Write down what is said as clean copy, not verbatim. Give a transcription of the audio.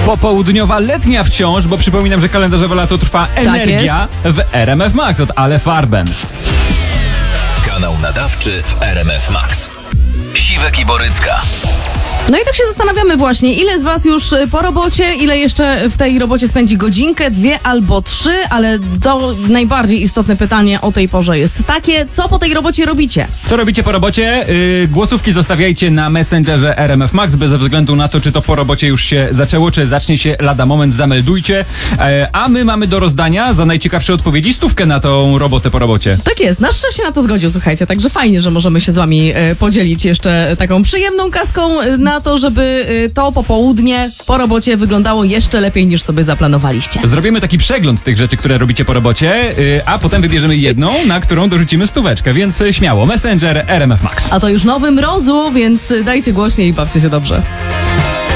Popołudniowa letnia wciąż, bo przypominam, że kalendarzowe lato trwa energia w RMF Max od Ale Farben. Kanał nadawczy w RMF Max. Siwek i Borycka. No i tak się zastanawiamy właśnie, ile z was już po robocie, ile jeszcze w tej robocie spędzi godzinkę, 2 albo 3, ale to najbardziej istotne pytanie o tej porze jest takie, co po tej robocie robicie? Co robicie po robocie? Głosówki zostawiajcie na Messengerze RMF Max, bez względu na to, czy to po robocie już się zaczęło, czy zacznie się lada moment, zameldujcie. A my mamy do rozdania za najciekawsze odpowiedzi 100 na tą robotę po robocie. Tak jest, nasz szef się na to zgodził, słuchajcie, także fajnie, że możemy się z wami podzielić jeszcze taką przyjemną kaską na to, żeby to popołudnie po robocie wyglądało jeszcze lepiej niż sobie zaplanowaliście. Zrobimy taki przegląd tych rzeczy, które robicie po robocie, a potem wybierzemy jedną, na którą dorzucimy 100, więc śmiało. Messenger RMF Max. A to już nowy mrozu, więc dajcie głośniej i bawcie się dobrze.